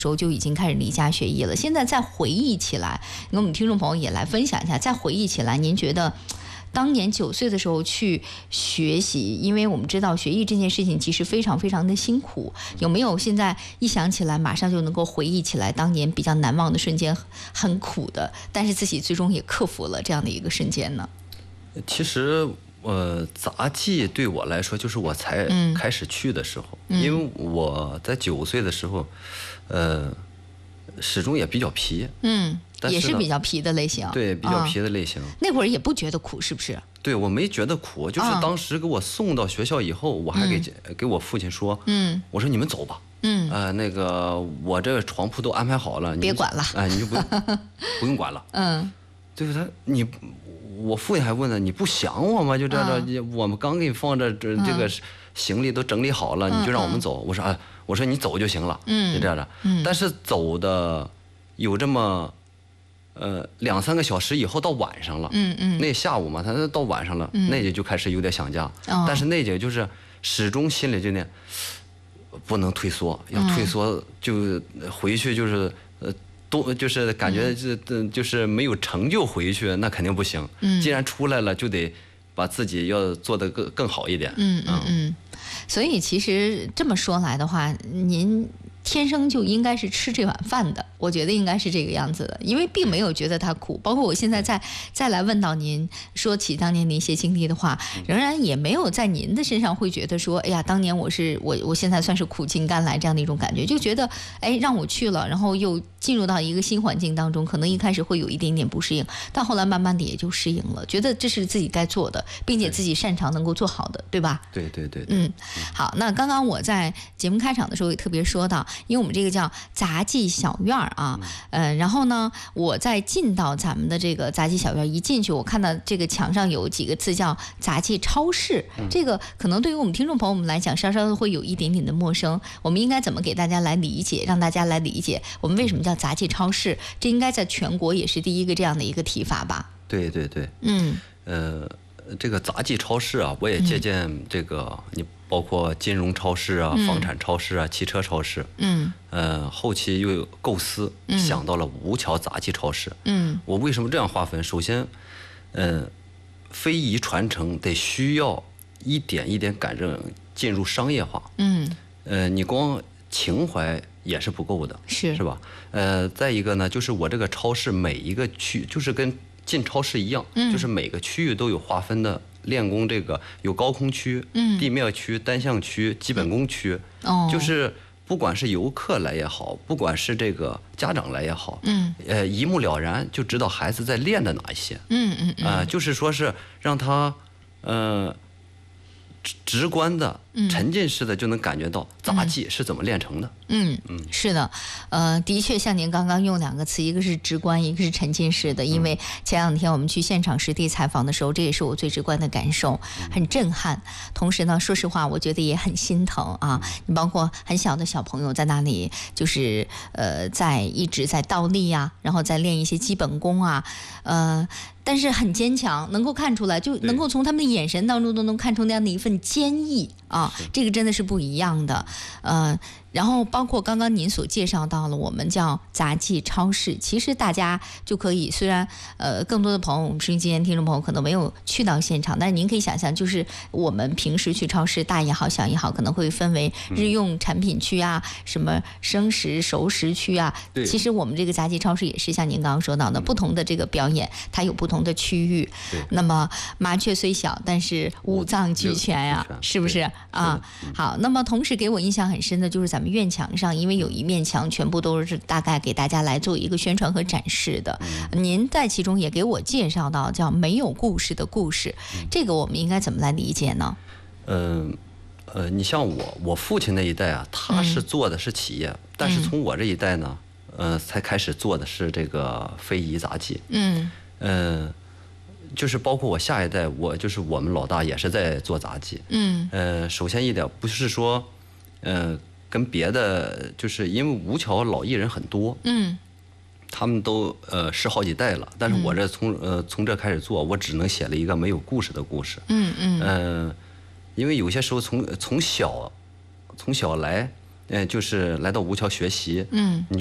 时候就已经开始离家学艺了。现在再回忆起来，跟我们听众朋友也来分享一下，再回忆起来，您觉得当年9岁的时候去学习，因为我们知道学艺这件事情其实非常非常的辛苦，有没有现在一想起来马上就能够回忆起来当年比较难忘的瞬间，很苦的，但是自己最终也克服了这样的一个瞬间呢？ 其实杂技对我来说就是我才开始去的时候，因为我在9岁的时候始终也比较皮， 也是比较皮的类型， 对，比较皮的类型。 那会儿也不觉得苦，是不是？ 对，我没觉得苦，就是当时给我送到学校以后，我还给我父亲说，我说你们走吧，那个我这个床铺都安排好了， 别管了， 你就不用管了，就是我父亲还问呢，你不想我吗？就这我们刚给你放这个行李都整理好了，你就让我们走。我说你走就行了，就这样的。但是走的有这么2-3个小时以后到晚上了，那下午嘛，他到晚上了，那节就开始有点想家，但是那节就是始终心里就那不能退缩，要退缩就回去就是就是感觉就是没有成就回去，那肯定不行。既然出来了，就得把自己要做得更好一点。 所以其实这么说来的话，您天生就应该是吃这碗饭的，我觉得应该是这个样子的，因为并没有觉得它苦。包括我现在再来问到您，说起当年的一些经历的话，仍然也没有在您的身上会觉得说，哎呀，当年我现在算是苦尽甘来这样的一种感觉，就觉得哎，让我去了，然后又进入到一个新环境当中，可能一开始会有一点点不适应，但后来慢慢的也就适应了，觉得这是自己该做的，并且自己擅长能够做好的，对吧？ 对。 好，那刚刚我在节目开场的时候也特别说到，因为我们这个叫杂技小院啊，然后呢，我在进到咱们的这个杂技小院，一进去，我看到这个墙上有几个字叫杂技超市，这个可能对于我们听众朋友们来讲，稍稍会有一点点的陌生。我们应该怎么给大家来理解，让大家来理解我们为什么叫杂技超市？这应该在全国也是第一个这样的一个提法吧？ 对，这个杂技超市啊，我也借鉴这个你。包括金融超市啊、房产超市啊、汽车超市，后期又有构思，想到了吴桥杂技超市。我为什么这样划分？首先，非遗传承得需要一点一点进入商业化。你光情怀也是不够的，是吧？再一个呢，就是我这个超市每一个区，就是跟进超市一样，就是每个区域都有划分的。练功这个有高空区、地面区、单项区、基本功区，就是不管是游客来也好，不管是这个家长来也好，一目了然就知道孩子在练的哪一些，就是说是让他直观的、沉浸式的就能感觉到杂技是怎么练成的。 是的，的确像您刚刚用2个词，一个是直观，一个是沉浸式的。因为前2天我们去现场实地采访的时候，这也是我最直观的感受，很震撼。同时呢，说实话，我觉得也很心疼啊。你包括很小的小朋友在那里，就是一直在倒立啊，然后再练一些基本功啊，但是很坚强，能够看出来，就能够从他们的眼神当中都能看出那样的一份坚毅啊，这个真的是不一样的。然后包括刚刚您所介绍到了，我们叫杂技超市，其实大家就可以，虽然更多的朋友，我们收音机前听众朋友可能没有去到现场，但是您可以想象，就是我们平时去超市，大也好小也好，可能会分为日用产品区啊，什么生食熟食区啊。其实我们这个杂技超市也是像您刚刚说到的，不同的这个表演它有不同的区域。那么麻雀虽小，但是五脏俱全呀，是不是啊？好，那么同时给我印象很深的就是咱们院墙上，因为有一面墙全部都是大概给大家来做一个宣传和展示的，您在其中也给我介绍到叫没有故事的故事，这个我们应该怎么来理解呢？ 你像我父亲那一代啊，他是做的是企业，但是从我这一代呢，才开始做的是这个非遗杂技。就是包括我下一代，我们老大也是在做杂技。首先一点不是说，跟别的，就是因为吴桥老艺人很多，他们都是好几代了，但是我这从这开始做，我只能写了一个没有故事的故事。因为有些时候从小来， 就是来到吴桥学习，